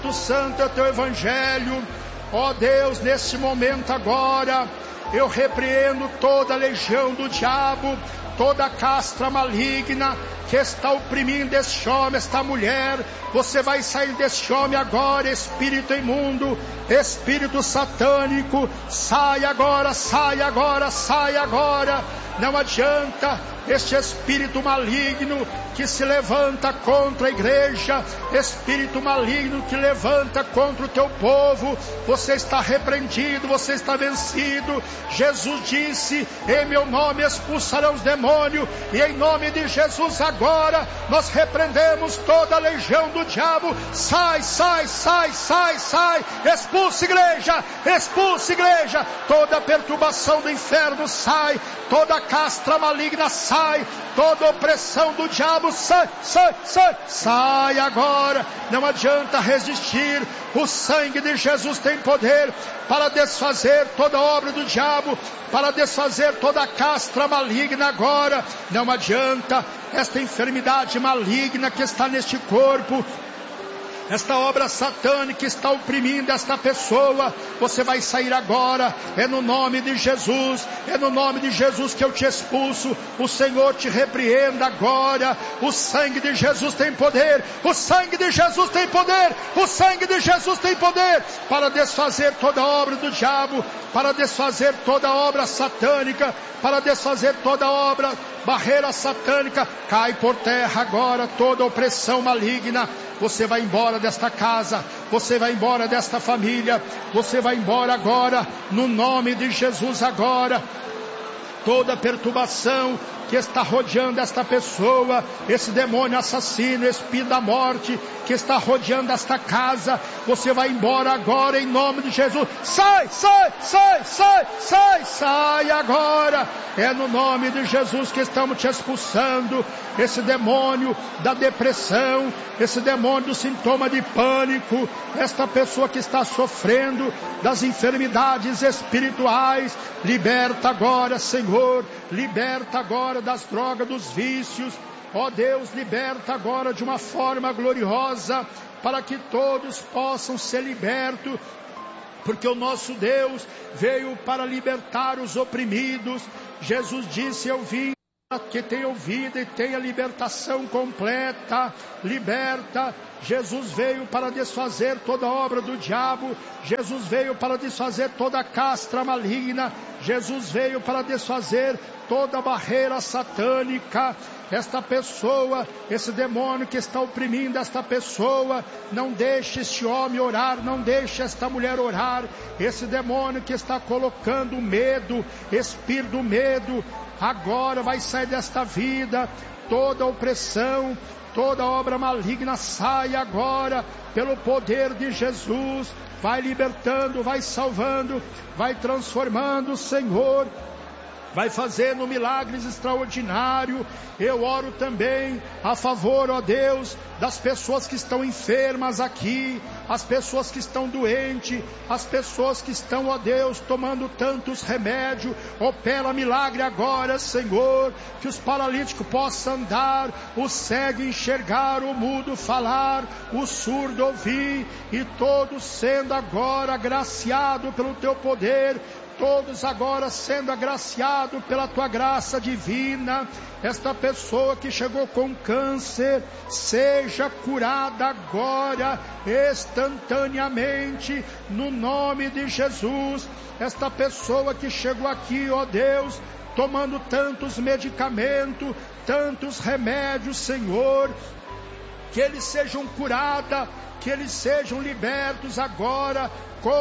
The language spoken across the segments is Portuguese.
Santo é teu evangelho. Ó Deus, nesse momento agora, eu repreendo toda a legião do diabo, toda a castra maligna que está oprimindo este homem, esta mulher. Você vai sair deste homem agora, espírito imundo, espírito satânico. Sai agora, sai agora, sai agora. Não adianta este espírito maligno que se levanta contra a igreja, espírito maligno que levanta contra o teu povo. Você está repreendido, você está vencido. Jesus disse: em meu nome expulsarão os demônios. E em nome de Jesus agora nós repreendemos toda a legião do diabo. Sai, sai, sai, sai, sai. Expulsa igreja, expulsa igreja. Toda perturbação do inferno sai, toda castra maligna sai, toda opressão do diabo sai, sai, sai, sai agora. Não adianta resistir. O sangue de Jesus tem poder para desfazer toda obra do diabo, para desfazer toda a castra maligna agora. Não adianta. Esta enfermidade maligna que está neste corpo, esta obra satânica está oprimindo esta pessoa, você vai sair agora. É no nome de Jesus, é no nome de Jesus que eu te expulso. O Senhor te repreenda agora. O sangue de Jesus tem poder, o sangue de Jesus tem poder, o sangue de Jesus tem poder para desfazer toda a obra do diabo, para desfazer toda a obra satânica, para desfazer toda a obra, barreira satânica. Cai por terra agora toda opressão maligna. Você vai embora desta casa, você vai embora desta família, você vai embora agora, no nome de Jesus agora. Toda perturbação que está rodeando esta pessoa, esse demônio assassino, espírito da morte que está rodeando esta casa, você vai embora agora em nome de Jesus. Sai, sai, sai, sai, sai, sai agora. É no nome de Jesus que estamos te expulsando esse demônio da depressão, esse demônio do sintoma de pânico, esta pessoa que está sofrendo das enfermidades espirituais. Liberta agora, Senhor, liberta agora das drogas, dos vícios. Ó Deus, liberta agora de uma forma gloriosa, para que todos possam ser libertos, porque o nosso Deus veio para libertar os oprimidos. Jesus disse: eu vim que tenha vida e tenha libertação completa. Liberta. Jesus veio para desfazer toda a obra do diabo. Jesus veio para desfazer toda a castra maligna. Jesus veio para desfazer toda a barreira satânica. Esta pessoa, esse demônio que está oprimindo esta pessoa, não deixe este homem orar, não deixe esta mulher orar. Esse demônio que está colocando medo, espírito do medo, agora vai sair desta vida. Toda opressão, toda obra maligna sai agora, pelo poder de Jesus. Vai libertando, vai salvando, vai transformando, Senhor. Vai fazendo milagres extraordinários. Eu oro também a favor, ó Deus, das pessoas que estão enfermas aqui, as pessoas que estão doentes, as pessoas que estão, ó Deus, tomando tantos remédios. Opera milagre agora, Senhor, que os paralíticos possam andar, o cego enxergar, o mudo falar, o surdo ouvir, e todos sendo agora agraciados pelo teu poder, todos agora sendo agraciados pela tua graça divina. Esta pessoa que chegou com câncer, seja curada agora, instantaneamente, no nome de Jesus. Esta pessoa que chegou aqui, ó Deus, tomando tantos medicamentos, tantos remédios, Senhor, que eles sejam curados, que eles sejam libertos agora,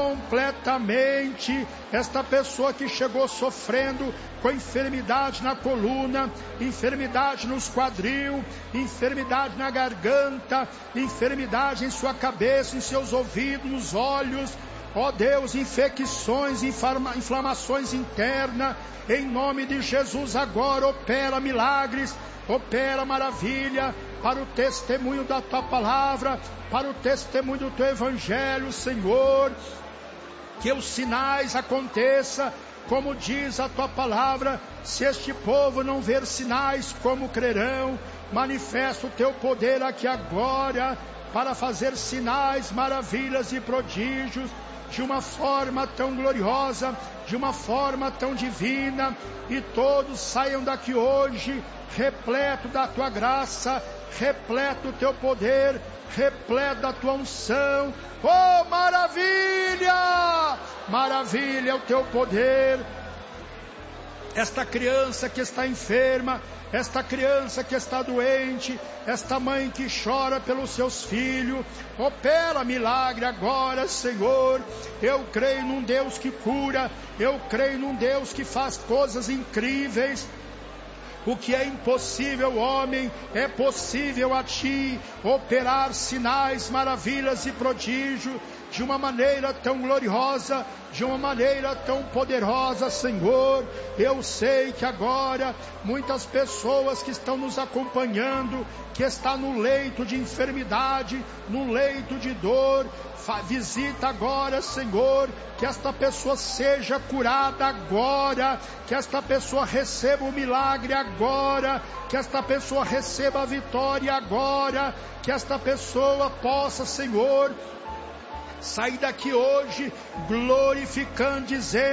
completamente. Esta pessoa que chegou sofrendo com enfermidade na coluna, enfermidade nos quadril, enfermidade na garganta, enfermidade em sua cabeça, em seus ouvidos, nos olhos, ó Deus, infecções, inflamações internas, em nome de Jesus agora opera milagres, opera maravilha, para o testemunho da tua palavra, para o testemunho do teu evangelho, Senhor. Que os sinais aconteçam, como diz a tua palavra: se este povo não ver sinais, como crerão? Manifesta o teu poder aqui agora, para fazer sinais, maravilhas e prodígios, de uma forma tão gloriosa, de uma forma tão divina, e todos saiam daqui hoje repleto da tua graça, repleto do teu poder, repleto da tua unção. Oh, maravilha! Maravilha é o teu poder. Esta criança que está enferma, esta criança que está doente, esta mãe que chora pelos seus filhos, opera milagre agora, Senhor. Eu creio num Deus que cura, eu creio num Deus que faz coisas incríveis. O que é impossível, homem, é possível a ti. Operar sinais, maravilhas e prodígios de uma maneira tão gloriosa, de uma maneira tão poderosa, Senhor. Eu sei que agora muitas pessoas que estão nos acompanhando, que está no leito de enfermidade, no leito de dor, visita agora, Senhor, que esta pessoa seja curada agora, que esta pessoa receba o milagre agora, que esta pessoa receba a vitória agora, que esta pessoa possa, Senhor, sair daqui hoje glorificando, dizendo: